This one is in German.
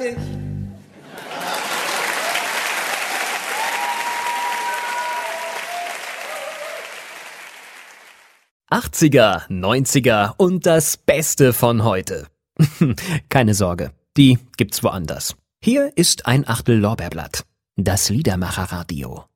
»80er, 90er und das Beste von heute.« Keine Sorge, die gibt's woanders. Hier ist ein Achtel Lorbeerblatt. Das Liedermacher-Radio.